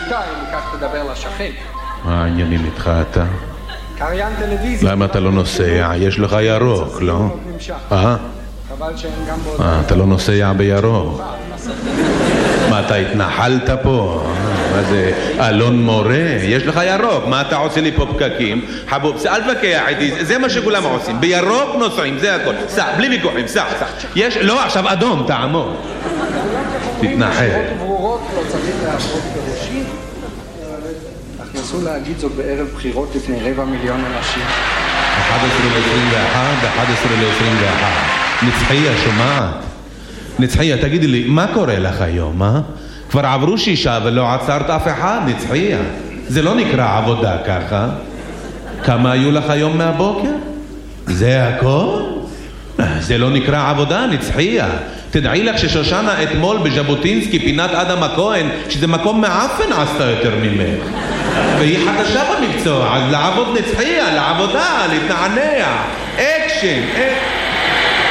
כך תדבר לשכן. מה העניינים איתך אתה? קריין טלוויזיה. למה אתה לא נוסע? יש לך ירוק, לא? חבל שאין גם בו... אתה לא נוסע בירוק. מה, אתה התנחלת פה? מה זה, אלון מורה? יש לך ירוק, מה אתה עושה לי פה פקקים? חבוב, אל תבקח איתי, זה מה שכולם עושים, בירוק נוסעים, זה הכל. סע, בלי ויכוחים, סע. לא, עכשיו אדום, תעמוד. תתנחל. ברורות לא צריך להעבוד בראשי. נכנסו להגיד זאת בערב בחירות לפני 250,000 אנשים. 11 ל-21. נצחיה, שומעת? נצחיה, תגידי לי, מה קורה לך היום, אה? כבר עברו 6 ולא עצרת אף אחד, נצחיה. זה לא נקרא עבודה ככה. כמה היו לך היום מהבוקר? זה הכל? זה לא נקרא עבודה, נצחיה. תדעי לך ששושנה אתמול בז'בוטינסקי, פינת אדם הכהן, שזה מקום מעפן עשתה יותר ממך. והיא חדשה במקצוע, אז לעבוד נצחיה, לעבודה, להתנענע. אקשן,